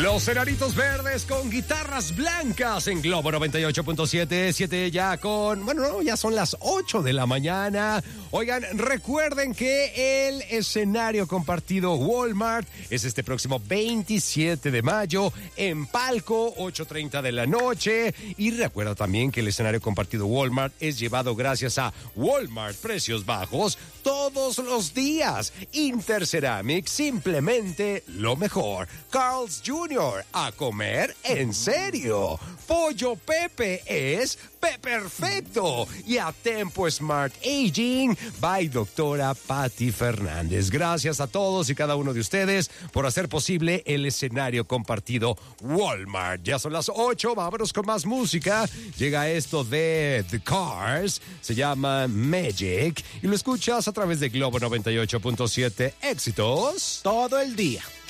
Los Enanitos Verdes con guitarras blancas en Globo 98.7, 7 ya con, ya son las 8 de la mañana. Oigan, recuerden que el escenario compartido Walmart es este próximo 27 de mayo en Palco, 8:30 de la noche. Y recuerda también que el escenario compartido Walmart es llevado gracias a Walmart Precios Bajos todos los días. Interceramic, simplemente lo mejor. Carl's Jr., a comer en serio. Pollo Pepe es perfecto. Y a Tempo Smart Aging by doctora Patti Fernández. Gracias a todos y cada uno de ustedes por hacer posible el escenario compartido Walmart. Ya son las 8, vámonos con más música. Llega esto de The Cars, se llama Magic y lo escuchas a través de Globo 98.7. Éxitos todo el día.